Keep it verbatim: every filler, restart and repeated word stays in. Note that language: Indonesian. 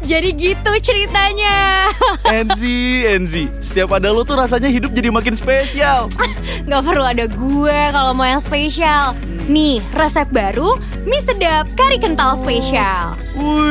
Jadi gitu ceritanya. Enzi, Enzi, setiap ada lo tuh rasanya hidup jadi makin spesial. Gak perlu ada gue kalau mau yang spesial. Nih, resep baru mie sedap kari kental spesial.